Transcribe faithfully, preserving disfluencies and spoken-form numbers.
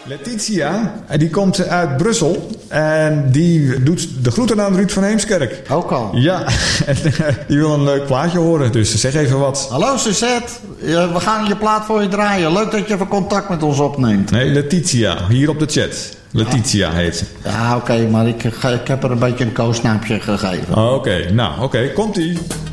Letitia, die komt uit Brussel en die doet de groeten aan Ruud van Heemskerk. Ook al? Ja, en die wil een leuk plaatje horen, dus zeg even wat. Hallo Suzette, we gaan je plaat voor je draaien. Leuk dat je even contact met ons opneemt. Nee, Letitia, hier op de chat. Letitia heet ze. Ja, oké, okay, maar ik, ik heb er een beetje een koosnaapje gegeven. Oké, okay, nou oké, okay, komt-ie.